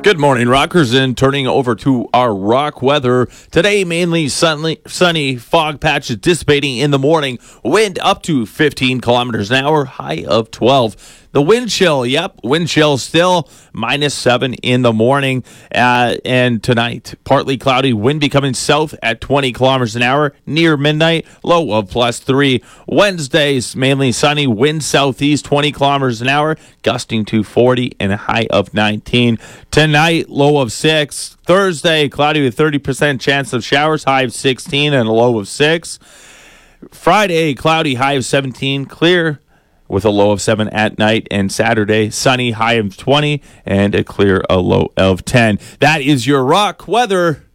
Good morning, rockers, and turning over to our rock weather. Today, mainly sunny, fog patches dissipating in the morning. Wind up to 15 kilometers an hour, high of 12. The wind chill, wind chill still -7 in the morning. And tonight, partly cloudy, wind becoming south at 20 kilometers an hour near midnight, low of +3. Wednesdays, mainly sunny, wind southeast 20 kilometers an hour, gusting to 40 and a high of 19. Tonight, low of 6. Thursday, cloudy with 30% chance of showers, high of 16 and a low of 6. Friday, cloudy, high of 17, clear with a low of 7 at night. And Saturday, sunny, high of 20 and a low of 10. That is your rock weather.